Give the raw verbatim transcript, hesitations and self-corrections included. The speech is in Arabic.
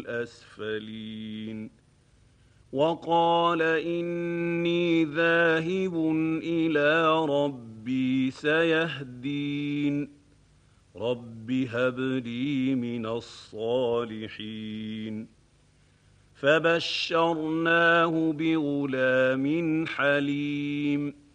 الأسفلين وقال إني ذاهب إلى ربي سيهدين رب هب لي من الصالحين فبشرناه بغلام حليم